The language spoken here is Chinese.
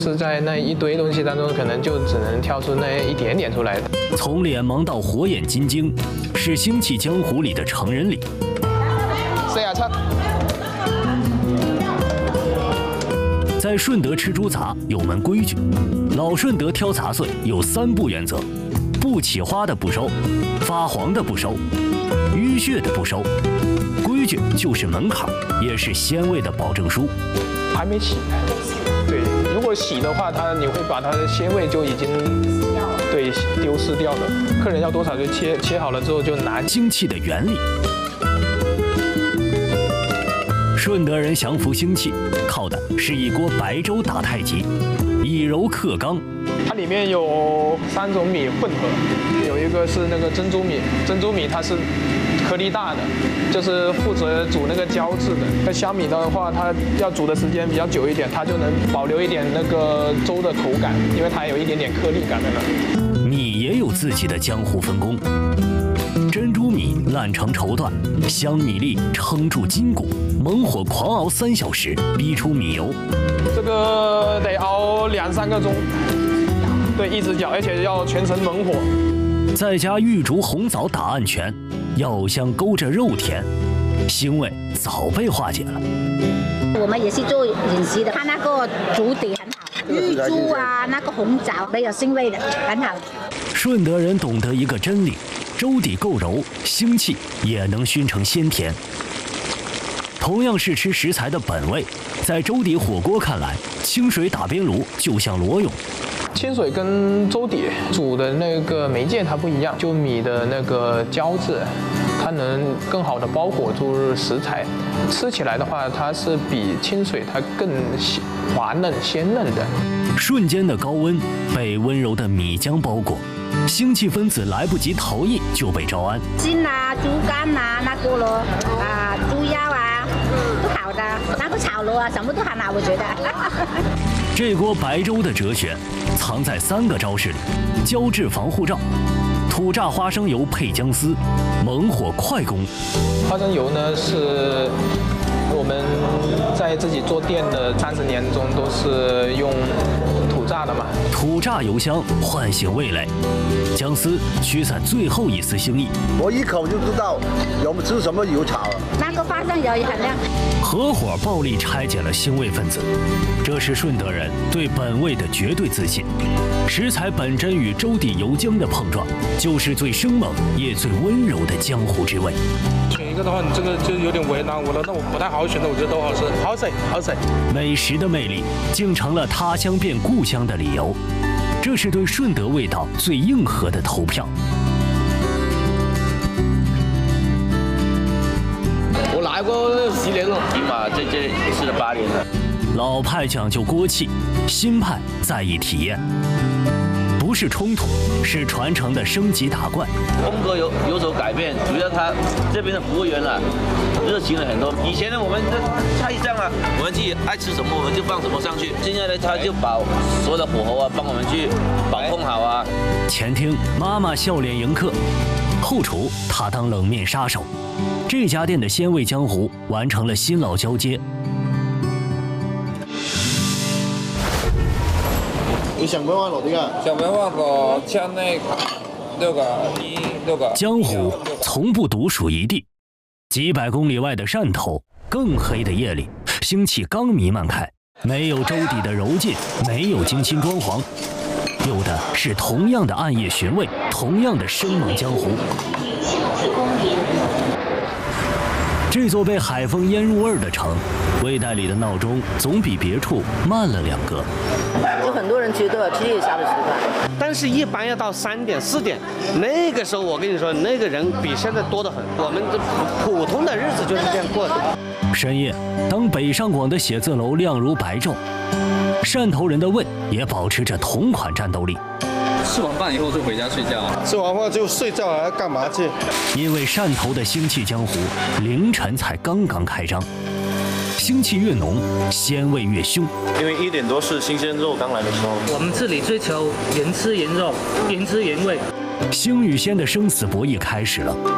是在那一堆东西当中，可能就只能挑出那一点点出来的。 从脸盲到火眼金睛，是星际江湖里的成人礼。 47。 在顺德吃猪杂有门规矩，老顺德挑杂碎有3不原则：不起花的不收，发黄的不收，淤血的不收。规矩就是门槛，也是鲜味的保证书。 还没洗，对，如果洗的话，你会把它的鲜味就已经对丢失掉了。客人要多少就切好了之后就拿。 精气的原理。顺德人降服腥气，靠的是一锅白粥打太极，以柔克刚。 它里面有3种米混合，有一个是那个珍珠米，珍珠米它是颗粒大的，就是负责煮那个胶质的。那香米的话，它要煮的时间比较久一点，它就能保留一点那个粥的口感，因为它有一点点颗粒感在那。 米也有自己的江湖分工。珍珠米烂成绸缎，香米粒撑住筋骨，猛火狂熬3小时，逼出米油。 这个得熬2、3个钟，对，一直搅，而且要全程猛火。 再加玉竹红枣打暗泉，药香勾着肉甜，腥味早被化解了。 我们也是做饮食的，它那个煮底很好，玉竹啊，那个红枣没有腥味的，很好。 顺德人懂得一个真理：粥底够柔，腥气也能熏成鲜甜。同样是吃食材的本味，在粥底火锅看来，清水打边炉就像裸泳。 清水跟粥底煮的那个媒介它不一样，就米的那个胶质，它能更好的包裹住食材，吃起来的话，它是比清水它更滑嫩鲜嫩的。 瞬间的高温被温柔的米浆包裹，腥气分子来不及逃逸就被招安。 筋啊、猪肝啊、那个咯啊、猪腰啊，都好的。那个炒螺啊，什么都很好，我觉得。 这锅白粥的哲学藏在3个招式里：胶质防护罩、土榨花生油配姜丝、猛火快攻。 花生油呢是我们在自己做店的30年中都是用土榨的嘛， 土榨油香唤醒味蕾，姜丝驱散最后一丝腥意。 我一口就知道有吃什么油炒了。 那个花生油也很亮。 合伙暴力拆解了腥味分子，这是顺德人对本味的绝对自信。食材本真与粥底油浆的碰撞，就是最生猛也最温柔的江湖之味。 选一个的话，你这个就有点为难我了。那我不太好选的，我觉得都好吃，好吃，好吃。 美食的魅力，竟成了他乡变故乡的理由。这是对顺德味道最硬核的投票。 我来过10年了，起码这吃了8年了。 老派讲究锅气，新派在意体验，不是冲突，是传承的升级打怪。 风格有所改变，主要他这边的服务员啊，热情了很多。以前呢，我们的菜上啊，我们自己爱吃什么我们就放什么上去。现在呢，他就把所有的火候啊，帮我们去把控好啊。 前厅妈妈笑脸迎客，后厨他当冷面杀手。这家店的鲜味江湖完成了新老交接。 你想不想攞啲啊？ 想不想个枪内6个？ 江湖从不独属一地，几百公里外的汕头，更黑的夜里，腥气刚弥漫开，没有粥底的柔劲，没有精心装潢，有的是同样的暗夜寻味，同样的生猛江湖。这座被海风腌入味的城，胃袋里的闹钟总比别处慢了2格。 有很多人其实都要7夜下的吃饭， 但是一般要到3点、4点，那个时候我跟你说，那个人比现在多得很。我们这普通的日子就是这样过的。 深夜，当北上广的写字楼亮如白昼，汕头人的胃也保持着同款战斗力。 吃完饭以后就回家睡觉， 吃完饭就睡觉，还干嘛去？ 因为汕头的腥气江湖凌晨才刚刚开张，腥气越浓，鲜味越凶。 因为1点多是新鲜肉刚来的时候。 我们这里追求原汁原肉，原汁原味。 腥与鲜的生死博弈开始了。